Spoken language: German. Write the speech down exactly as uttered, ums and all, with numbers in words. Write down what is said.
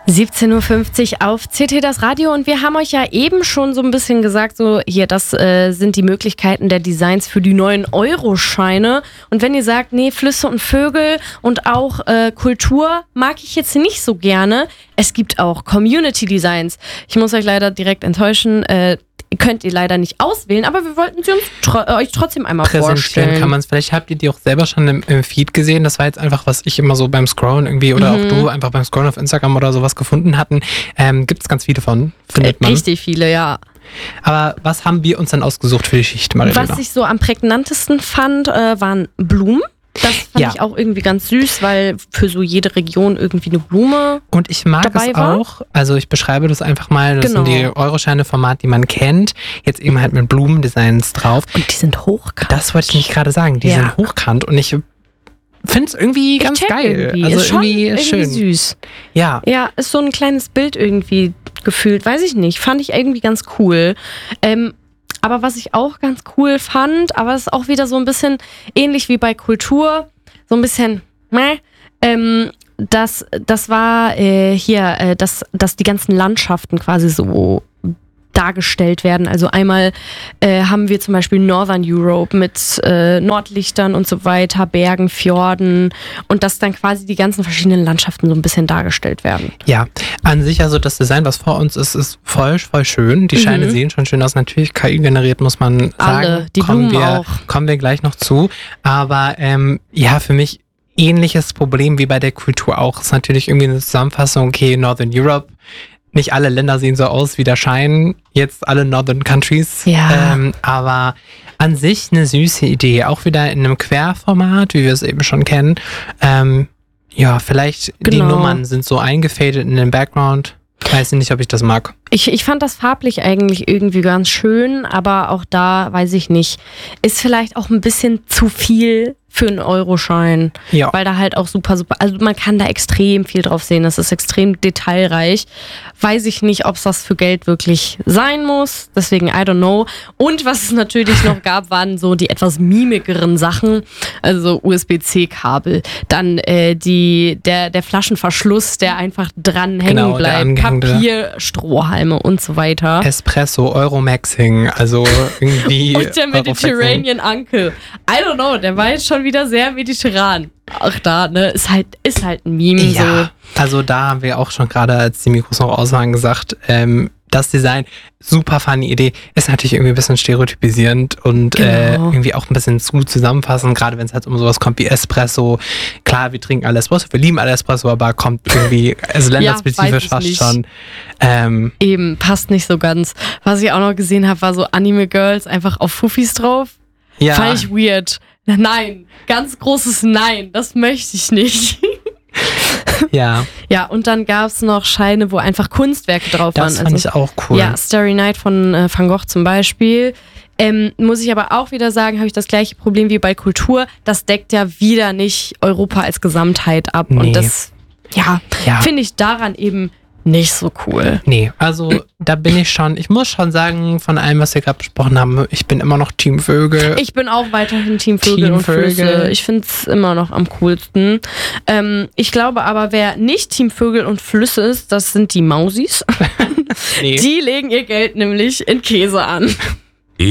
siebzehn Uhr fünfzig auf C T das Radio und wir haben euch ja eben schon so ein bisschen gesagt, so hier, das äh, sind die Möglichkeiten der Designs für die neuen Euroscheine. Und wenn ihr sagt, nee, Flüsse und Vögel und auch äh, Kultur mag ich jetzt nicht so gerne, es gibt auch Community Designs. Ich muss euch leider direkt enttäuschen, äh, könnt ihr leider nicht auswählen, aber wir wollten sie uns tro- euch trotzdem einmal präsentieren vorstellen. Kann man es. Vielleicht habt ihr die auch selber schon im, im Feed gesehen. Das war jetzt einfach, was ich immer so beim Scrollen irgendwie oder Mhm. auch du einfach beim Scrollen auf Instagram oder sowas gefunden hatten. Ähm, Gibt es ganz viele von, findet man. Richtig viele, ja. Aber was haben wir uns dann ausgesucht für die Schicht, Marilena? Was ich so am prägnantesten fand, äh, waren Blumen. Das fand Ja. ich auch irgendwie ganz süß, weil für so jede Region irgendwie eine Blume. Und ich mag dabei es war? auch, also ich beschreibe das einfach mal, das Genau. sind die Euroscheine-Format, die man kennt, jetzt eben halt mit Blumendesigns drauf. Und die sind hochkant. Das wollte ich nicht gerade sagen, die Ja. sind hochkant und ich finde es irgendwie Ich ganz check geil. Irgendwie. Also ist schon irgendwie, irgendwie schön. süß. Ja, Ja, ist so ein kleines Bild irgendwie gefühlt, weiß ich nicht. Fand ich irgendwie ganz cool. Ähm, aber was ich auch ganz cool fand, aber es ist auch wieder so ein bisschen ähnlich wie bei Kultur, so ein bisschen, meh, ähm, das, das war äh, hier, äh, dass, dass die ganzen Landschaften quasi so dargestellt werden. Also einmal äh, haben wir zum Beispiel Northern Europe mit äh, Nordlichtern und so weiter, Bergen, Fjorden und dass dann quasi die ganzen verschiedenen Landschaften so ein bisschen dargestellt werden. ja. An sich also das Design, was vor uns ist, ist voll, voll schön. Die Scheine Mhm. sehen schon schön aus. Natürlich K I generiert, muss man sagen. Alle, die kommen Blumen wir, auch. Kommen wir gleich noch zu. Aber ähm, ja, für mich ähnliches Problem wie bei der Kultur auch. Ist natürlich irgendwie eine Zusammenfassung, okay, Northern Europe. Nicht alle Länder sehen so aus wie der Schein, jetzt alle Northern Countries. Ja. Ähm, aber an sich eine süße Idee. Auch wieder in einem Querformat, wie wir es eben schon kennen. Ähm, ja, vielleicht die Genau. Nummern sind so eingefadet in den Background. Weiß nicht, ob ich das mag. Ich, ich fand das farblich eigentlich irgendwie ganz schön, aber auch da weiß ich nicht. Ist vielleicht auch ein bisschen zu viel für einen Euroschein. Ja. Weil da halt auch super, super, also man kann da extrem viel drauf sehen. Das ist extrem detailreich. Weiß ich nicht, ob es das für Geld wirklich sein muss. Deswegen, I don't know. Und was es natürlich noch gab, waren so die etwas mimikeren Sachen. Also U S B C-Kabel. Dann äh, die, der, der Flaschenverschluss, der einfach dran hängen Genau, der bleibt. angehängte. Papier, Strohhalme und so weiter. Espresso, Euromaxing, also irgendwie. Und der Eurofaxing. Mediterranean Uncle. I don't know, der war jetzt schon wieder sehr mediterran. Ach da, ne, ist halt, ist halt ein Meme. Ja, also da haben wir auch schon gerade, als die Mikros noch aus waren, gesagt, ähm, das Design, super funny Idee, ist natürlich irgendwie ein bisschen stereotypisierend und Genau. äh, irgendwie auch ein bisschen zu zusammenfassen, gerade wenn es halt um sowas kommt wie Espresso. Klar, wir trinken alle Espresso, wir lieben alle Espresso, aber kommt irgendwie, also länderspezifisch weiß ich fast nicht. schon. Ähm, So. Eben, passt nicht so ganz. Was ich auch noch gesehen habe, war so Anime Girls einfach auf Fuffis drauf. ja, Fand ich weird. Nein, ganz großes Nein, das möchte ich nicht. ja, Ja, und dann gab es noch Scheine, wo einfach Kunstwerke drauf das waren. fand ich auch cool. Ja, Starry Night von äh, Van Gogh zum Beispiel. Ähm, muss ich aber auch wieder sagen, habe ich das gleiche Problem wie bei Kultur. Das deckt ja wieder nicht Europa als Gesamtheit ab. Nee. Und das, ja, Ja. finde ich daran eben nicht so cool. Nee, also da bin ich schon, ich muss schon sagen, von allem, was wir gerade besprochen haben, ich bin immer noch Team Vögel. Ich bin auch weiterhin Team Vögel Team und Vögel. Flüsse. Ich finde es immer noch am coolsten. Ähm, ich glaube aber, wer nicht Team Vögel und Flüsse ist, das sind die Mausis. nee. Die legen ihr Geld nämlich in Käse an.